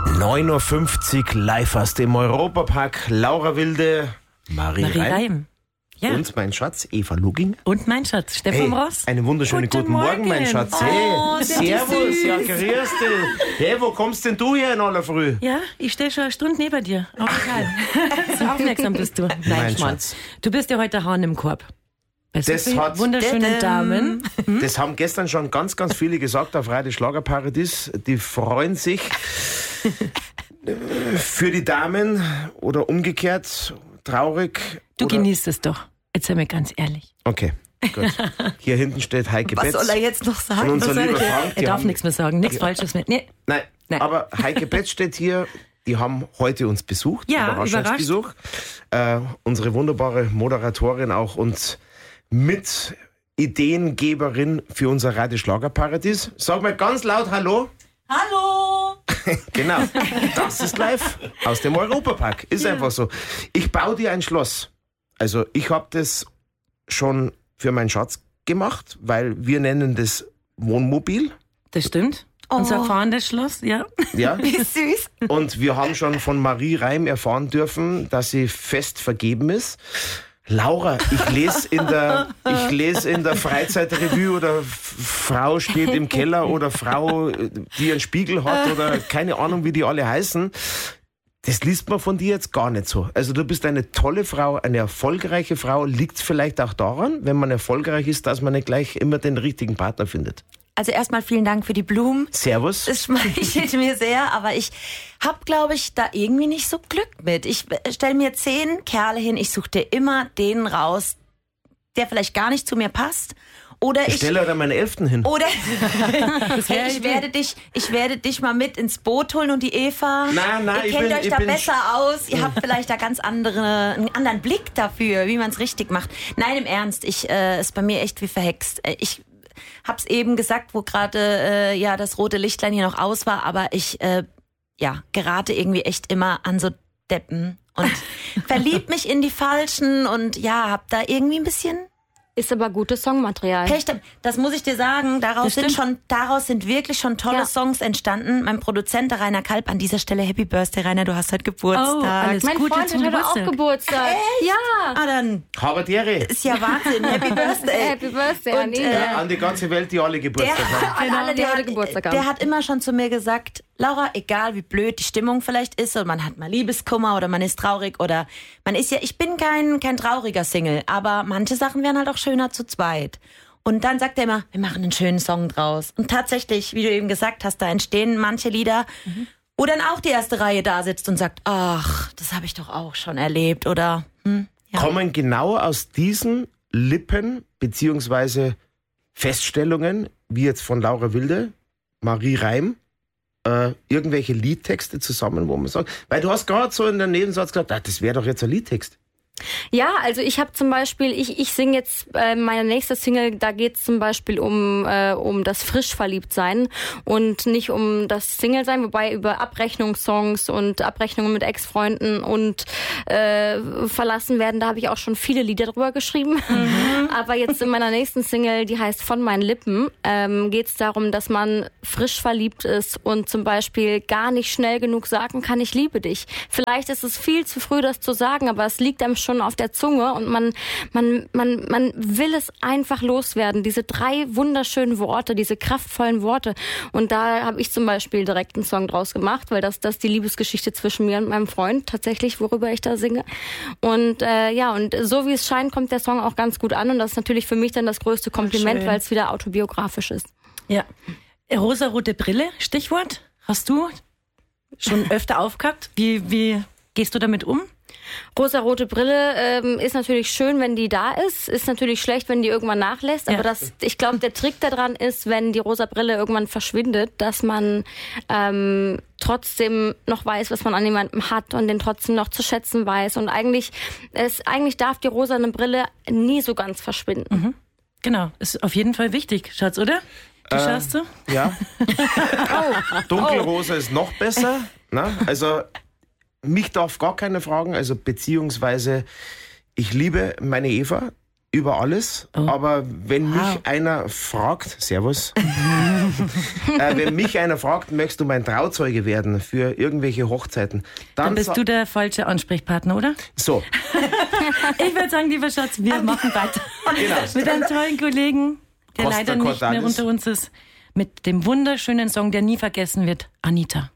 9.50 Uhr live aus dem Europapark. Laura Wilde, Marie Reim. Ja. Und mein Schatz, Eva Luging. Und mein Schatz, Stefan Ross. Einen wunderschönen guten Morgen, mein Schatz. Oh, Servus, ja, grüß dich. Hey, wo kommst denn du her in aller Früh? Ja, ich stehe schon eine Stunde neben dir. Aber egal. So aufmerksam bist du. Mein Schatz. Du bist ja heute Hahn im Korb. Das hat wunderschöne Damen. Das haben gestern schon ganz, ganz viele gesagt auf Radio Schlagerparadies. Die freuen sich für die Damen oder umgekehrt traurig. Du genießt es doch. Jetzt sei mir ganz ehrlich. Okay, gut. Hier hinten steht Heike Betz. Was soll er jetzt noch sagen? Unser lieber Frank. Er darf nichts mehr sagen, nichts Falsches mehr. Nee. Nein, aber Heike Betz steht hier. Die haben heute uns besucht. Ja, Überraschungsbesuch. Unsere wunderbare Moderatorin auch und Ideengeberin für unser Radio Schlagerparadies. Sag mal ganz laut Hallo. Hallo! Genau, das ist live aus dem Europapark. Ist einfach so. Ich baue dir ein Schloss. Also ich habe das schon für meinen Schatz gemacht, weil wir nennen das Wohnmobil. Das stimmt. Unser fahrendes Schloss, ja. Ja. Wie süß. Und wir haben schon von Marie Reim erfahren dürfen, dass sie fest vergeben ist. Laura, ich lese in der Freizeitrevue oder Frau steht im Keller oder Frau, die einen Spiegel hat oder keine Ahnung, wie die alle heißen. Das liest man von dir jetzt gar nicht so. Also du bist eine tolle Frau, eine erfolgreiche Frau. Liegt es vielleicht auch daran, wenn man erfolgreich ist, dass man nicht gleich immer den richtigen Partner findet? Also erstmal vielen Dank für die Blumen. Servus. Das schmeichelt mir sehr, aber ich habe, glaube ich, da irgendwie nicht so Glück mit. Ich stelle mir 10 Kerle hin, ich suche dir immer den raus, der vielleicht gar nicht zu mir passt. Oder ich stelle da meinen 11. hin. Oder ich werde dich mal mit ins Boot holen und die Eva. Nein, ihr kennt euch da besser aus. Ihr habt vielleicht da ganz einen anderen Blick dafür, wie man es richtig macht. Nein, im Ernst, ist bei mir echt wie verhext. Ich hab's eben gesagt, wo gerade das rote Lichtlein hier noch aus war, aber ich gerate irgendwie echt immer an so Deppen und verlieb mich in die Falschen und hab da irgendwie ein bisschen... Ist aber gutes Songmaterial. Pech, das muss ich dir sagen. Daraus sind wirklich schon tolle Songs entstanden. Mein Produzent, der Rainer Kalb, an dieser Stelle Happy Birthday, Rainer, du hast heute Geburtstag. Oh, alles mein Gute Freund zum hat heute auch Geburtstag. Echt? Ja. Dann Habatiere. ist ja Wahnsinn. Happy Birthday. Happy Birthday, Und, Anita. An die ganze Welt, die alle Geburtstag haben. An alle, die heute Geburtstag haben. Der hat immer schon zu mir gesagt, Laura, egal wie blöd die Stimmung vielleicht ist und man hat mal Liebeskummer oder man ist traurig oder man ist ich bin kein trauriger Single, aber manche Sachen wären halt auch schöner zu zweit. Und dann sagt er immer, wir machen einen schönen Song draus. Und tatsächlich, wie du eben gesagt hast, da entstehen manche Lieder, wo dann auch die erste Reihe da sitzt und sagt, ach, das habe ich doch auch schon erlebt oder Kommen genau aus diesen Lippen beziehungsweise Feststellungen, wie jetzt von Laura Wilde, Marie Reim, irgendwelche Liedtexte zusammen, wo man sagt, weil du hast gerade so in der Nebensatz gesagt, das wäre doch jetzt ein Liedtext. Ja, also ich habe zum Beispiel, ich singe jetzt meine nächste Single, da geht es zum Beispiel um das Frischverliebtsein und nicht um das Single-Sein, wobei über Abrechnungssongs und Abrechnungen mit Ex-Freunden und verlassen werden, da habe ich auch schon viele Lieder drüber geschrieben. Aber jetzt in meiner nächsten Single, die heißt Von meinen Lippen, geht es darum, dass man frisch verliebt ist und zum Beispiel gar nicht schnell genug sagen kann, ich liebe dich. Vielleicht ist es viel zu früh, das zu sagen, aber es liegt einem schon auf der Zunge und man will es einfach loswerden. Diese 3 wunderschönen Worte, diese kraftvollen Worte. Und da habe ich zum Beispiel direkt einen Song draus gemacht, weil das die Liebesgeschichte zwischen mir und meinem Freund tatsächlich, worüber ich da singe. Und und so wie es scheint, kommt der Song auch ganz gut an und das ist natürlich für mich dann das größte Kompliment, weil es wieder autobiografisch ist. Ja. Rosarote Brille, Stichwort. Hast du schon öfter aufgehabt? Wie gehst du damit um? Rosarote Brille ist natürlich schön, wenn die da ist. Ist natürlich schlecht, wenn die irgendwann nachlässt. Aber ich glaube, der Trick daran ist, wenn die rosa Brille irgendwann verschwindet, dass man trotzdem noch weiß, was man an jemandem hat und den trotzdem noch zu schätzen weiß. Und eigentlich darf die rosane Brille nie so ganz verschwinden. Genau, ist auf jeden Fall wichtig, Schatz, oder? Die schaust du? Ja. Dunkelrosa ist noch besser. Na? Also mich darf gar keiner fragen, also beziehungsweise ich liebe meine Eva. über alles. Aber wenn mich einer fragt, Servus, wenn mich einer fragt, möchtest du mein Trauzeuge werden für irgendwelche Hochzeiten, dann bist du der falsche Ansprechpartner, oder? So. Ich würde sagen, lieber Schatz, wir machen weiter mit einem tollen Kollegen, der Costa leider nicht mehr Cordalis. unter uns ist, mit dem wunderschönen Song, der nie vergessen wird, Anita.